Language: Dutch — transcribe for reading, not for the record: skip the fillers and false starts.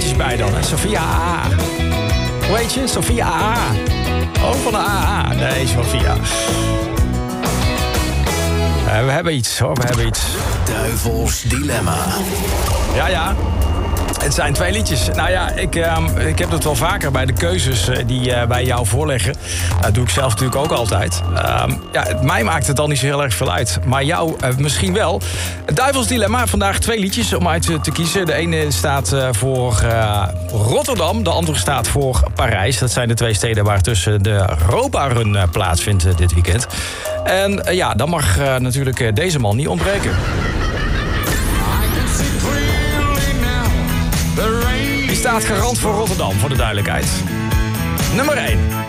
liedjes bij dan. Hè? Sophia AA. Hoe heet je? Sophia AA. Oh, van de AA. Nee, Sophia. We hebben iets, hoor. We hebben iets. Duivels Dilemma. Ja. Het zijn 2 liedjes. Nou ja, ik heb dat wel vaker bij de keuzes die wij jou voorleggen. Dat doe ik zelf natuurlijk ook altijd. Mij maakt het al niet zo heel erg veel uit. Maar jou misschien wel. Het Duivels Dilemma. Vandaag 2 liedjes om uit te kiezen. De ene staat voor Rotterdam. De andere staat voor Parijs. Dat zijn de 2 steden waar tussen de Europa Run plaatsvindt dit weekend. En dan mag natuurlijk deze man niet ontbreken. Die staat garant voor Rotterdam, voor de duidelijkheid. Nummer 1.